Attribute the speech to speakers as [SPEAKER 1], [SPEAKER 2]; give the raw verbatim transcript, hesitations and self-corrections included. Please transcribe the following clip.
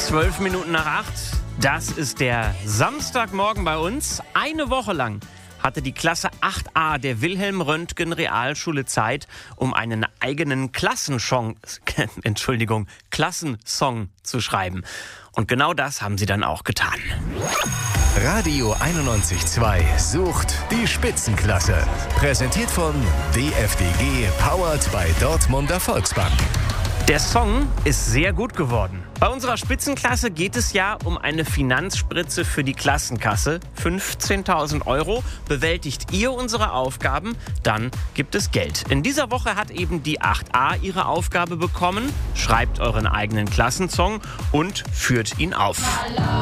[SPEAKER 1] Zwölf Minuten nach acht. Das ist der Samstagmorgen bei uns. Eine Woche lang hatte die Klasse acht a der Wilhelm-Röntgen-Realschule Zeit, um einen eigenen Klassensong, Entschuldigung, Klassensong zu schreiben. Und genau das haben sie dann auch getan.
[SPEAKER 2] Radio einundneunzig Komma zwei sucht die Spitzenklasse. Präsentiert von D F D G, powered by Dortmunder Volksbank.
[SPEAKER 1] Der Song ist sehr gut geworden. Bei unserer Spitzenklasse geht es ja um eine Finanzspritze für die Klassenkasse. fünfzehntausend Euro. Bewältigt ihr unsere Aufgaben, dann gibt es Geld. In dieser Woche hat eben die acht a ihre Aufgabe bekommen. Schreibt euren eigenen Klassensong und führt ihn auf.